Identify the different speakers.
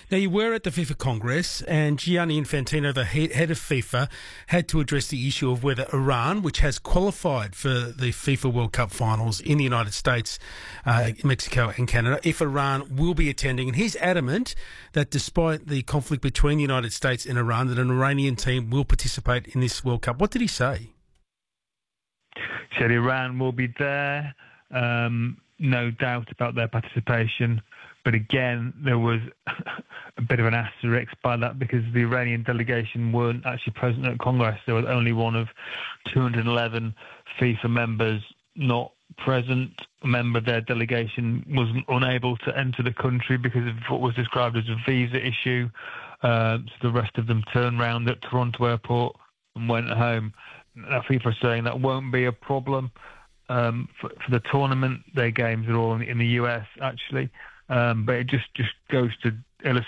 Speaker 1: Now, you were at the FIFA Congress, and Gianni Infantino, the head of FIFA, had to address the issue of whether Iran, which has qualified for the FIFA World Cup finals in the United States, Mexico and Canada, if Iran will be attending. And he's adamant that despite the conflict between the United States and Iran, that an Iranian team will participate in this World Cup. What did he say?
Speaker 2: He said Iran will be there, no doubt about their participation. But again, there was a bit of an asterisk by that because the Iranian delegation weren't actually present at Congress. There was only one of 211 FIFA members not present. A member of their delegation was unable to enter the country because of what was described as a visa issue. So the rest of them turned round at Toronto Airport and went home. Now, FIFA are saying that won't be a problem for the tournament. Their games are all in the US, actually. But it just goes to illustrate